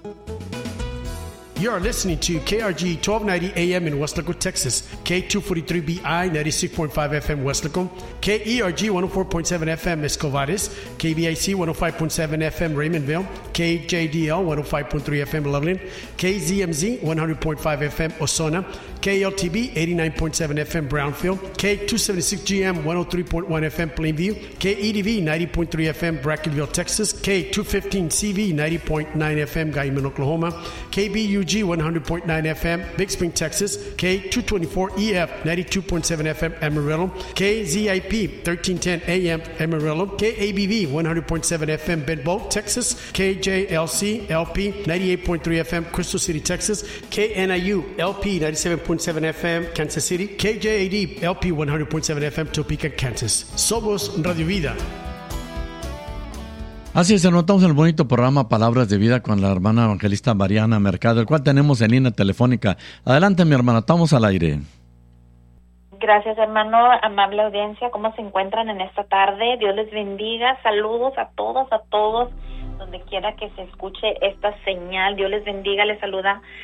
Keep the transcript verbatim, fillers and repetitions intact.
You are listening to K R G twelve ninety A M in Weslaco, Texas, K two forty-three B I ninety-six point five F M Weslaco, K E R G one oh four point seven F M Escovares, K B I C one oh five point seven F M Raymondville, K J D L one oh five point three F M Loveland, K Z M Z one hundred point five F M Osona, K L T B eighty-nine point seven F M Brownfield, K two seventy-six G M one oh three point one F M Plainview, K E D V ninety point three F M Brackenville, Texas, K two fifteen C V ninety point nine F M Guyman, Oklahoma, K B U G one hundred point nine F M Big Spring, Texas, K two twenty-four E F ninety-two point seven F M Amarillo, K Z I P thirteen ten A M Amarillo, K A B V one hundred point seven F M Benbow, Texas, K J L C L P ninety-eight point three F M Crystal City, Texas, K N I U L P ninety-seven point seven F M Kansas City, K J A D L P one hundred point seven F M Topeka, Kansas. Somos Radio Vida. Así es, nos notamos en el bonito programa Palabras de Vida con la hermana evangelista Mariana Mercado, el cual tenemos en línea telefónica. Adelante, mi hermana, estamos al aire. Gracias, hermano, amable audiencia. ¿Cómo se encuentran en esta tarde? Dios les bendiga. Saludos a todos, a todos, donde quiera que se escuche esta señal. Dios les bendiga. Les saluda